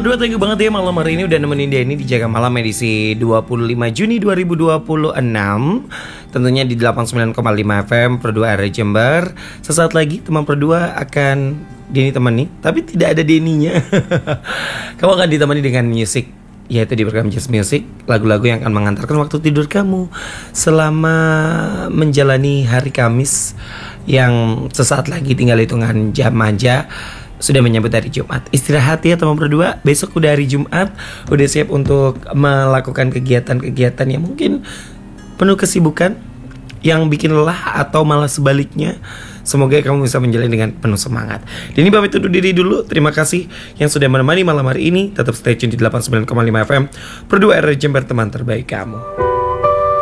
berdua, thank you banget ya malam hari ini udah nemenin Denny di Jaga Malam edisi 25 Juni 2026. Tentunya di 89,5 FM Perdua area Jember. Sesaat lagi teman Perdua akan Denny temani, tapi tidak ada Denny-nya. Kamu akan ditemani dengan musik, yaitu di program Just Music, lagu-lagu yang akan mengantarkan waktu tidur kamu selama menjalani hari Kamis yang sesaat lagi tinggal hitungan jam aja sudah menyambut hari Jumat. Istirahat ya teman berdua. Besok udah hari Jumat, udah siap untuk melakukan kegiatan-kegiatan yang mungkin penuh kesibukan, yang bikin lelah atau malah sebaliknya. Semoga kamu bisa menjalani dengan penuh semangat. Dan ini pamit undur diri dulu. Terima kasih yang sudah menemani malam hari ini. Tetap stay tune di 89,5 FM Perdua area Jember, teman terbaik kamu.